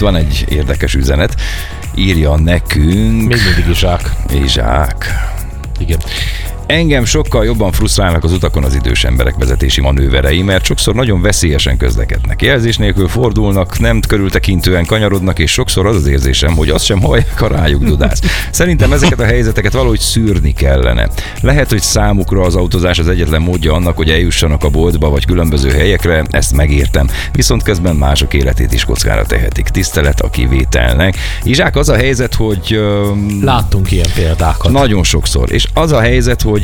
van egy érdekes üzenet. Írja nekünk... Még mindig Izsák. Igen. Engem sokkal jobban frusztrálnak az utakon az idős emberek vezetési manőverei, mert sokszor nagyon veszélyesen közlekednek. Jelzés nélkül fordulnak, nem körültekintően kanyarodnak, és sokszor az az érzésem, hogy azt sem hallják, a rájuk dudász. Szerintem ezeket a helyzeteket valahogy szűrni kellene. Lehet, hogy számukra az autózás az egyetlen módja annak, hogy eljussanak a boltba vagy különböző helyekre, ezt megértem. Viszont közben mások életét is kockára tehetik. Tisztelet a kivételnek. Izsák, az a helyzet, hogy... Láttunk ilyen példákat. Nagyon sokszor. És az a helyzet, hogy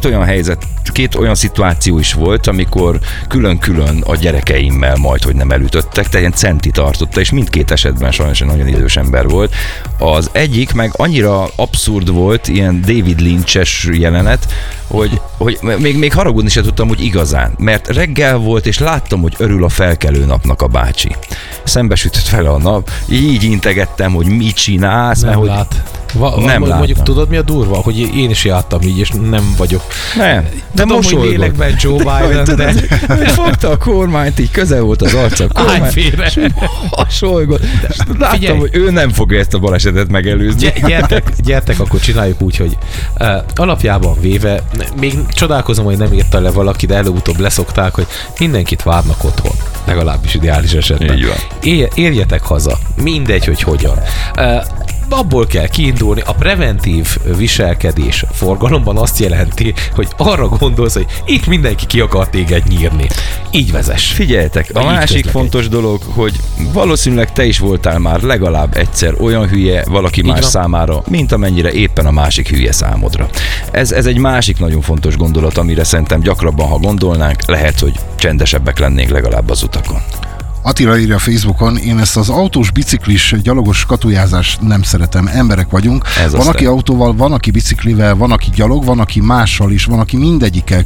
két olyan szituáció is volt, amikor külön-külön a gyerekeimmel majdhogy nem elütöttek, tehát ilyen centi tartotta, és mindkét esetben sajnos egy nagyon idős ember volt. Az egyik meg annyira abszurd volt, ilyen David Lynch-es jelenet, hogy még haragudni se tudtam, hogy igazán, mert reggel volt, és láttam, hogy örül a felkelő napnak a bácsi. Szembesütött vele a nap, így integettem, hogy mit csinálsz, Nem mert lát. Nem mondjuk tudod, mi a durva? Hogy én is jártam így, és nem vagyok. Nem, de tudom, hogy lélekben Joe Biden, de... Fogta a kormányt, így közel volt az arca a kormány, és mosolygott. Láttam, Figyelj. hogy ő nem fogja ezt a balesetet megelőzni. Gyertek, akkor csináljuk úgy, hogy alapjában véve, még csodálkozom, hogy nem írta le valaki, de előbb-utóbb leszokták, hogy mindenkit várnak otthon. Legalábbis ideális esetben. Így van. Érjetek haza, mindegy, hogy hogyan. Abból kell kiindulni, a preventív viselkedés forgalomban azt jelenti, hogy arra gondolsz, hogy itt mindenki ki akar téged nyírni. Így vezess. Figyeljetek, a másik fontos dolog, hogy valószínűleg te is voltál már legalább egyszer olyan hülye valaki más számára, mint amennyire éppen a másik hülye számodra. Ez egy másik nagyon fontos gondolat, amire szerintem gyakrabban, ha gondolnánk, lehet, hogy csendesebbek lennénk legalább az utakon. Attila írja a Facebookon, én ezt az autós, biciklis, gyalogos katujázást nem szeretem. Emberek vagyunk. Van, aki autóval, van, aki biciklivel, van, aki gyalog, van, aki mással is, van, aki mindegyikkel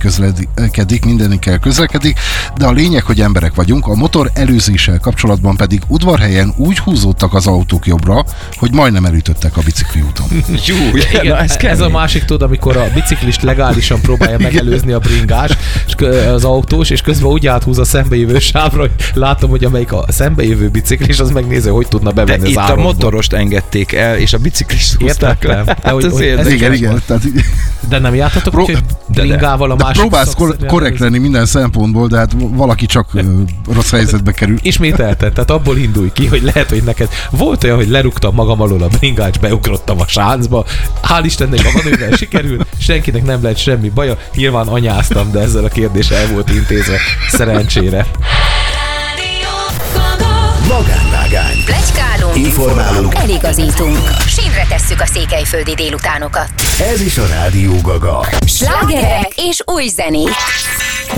közlekedik, de a lényeg, hogy emberek vagyunk. A motor előzéssel kapcsolatban pedig udvarhelyen úgy húzódtak az autók jobbra, hogy majdnem elütöttek a bicikli úton. Ez a másik, tudod, amikor a biciklist legálisan próbálja megelőzni a bringás, az autós, és közben úgy áthúz a szembejövő sávra, hogy látom, hogy amelyik a szembejövő biciklis, az megnézi, hogy tudna bevenni az árokba. Itt a motorost engedték el, és a biciklist húzták le. Igen. De nem jártatok úgy, hogy bringával a másik... Próbálsz korrekt lenni minden szempontból, de hát valaki csak rossz helyzetbe kerül. Ismételten, tehát abból indulj ki, hogy lehet, hogy neked volt olyan, hogy lerúgtam magam alól a bringát, beugrottam a sáncba. Hál' Istennek a manővel sikerült, senkinek nem lett semmi baja. Nyilván anyáztam, de ezzel a kérdéssel el volt intézve, szerencsére. Magánvágány. Pletykálunk, Informálunk, eligazítunk, sínre tesszük a székelyföldi délutánokat. ez is a Rádió Gaga. Slágerek és új zenék.